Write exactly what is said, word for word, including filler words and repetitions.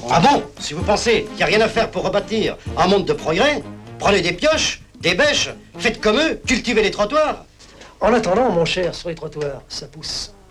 Ah bon? Si vous pensez qu'il n'y a rien à faire pour rebâtir un monde de progrès, prenez des pioches, des bêches, faites comme eux, cultivez les trottoirs. En attendant, mon cher, sur les trottoirs, ça pousse.